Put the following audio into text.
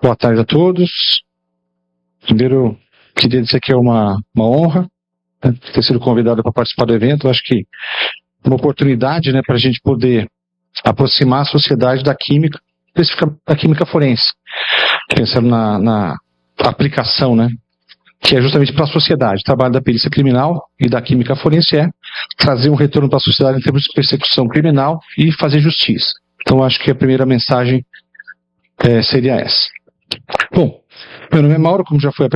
Boa tarde a todos. Primeiro, queria dizer que é uma honra, né, ter sido convidado para participar do evento. Eu acho que é uma oportunidade, né, para a gente poder aproximar a sociedade da química, especificamente da química forense, pensando na aplicação, né, que é justamente para a sociedade. O trabalho da perícia criminal e da química forense é trazer um retorno para a sociedade em termos de persecução criminal e fazer justiça. Então, acho que a primeira mensagem seria essa. Bom, meu nome é Mauro, como já foi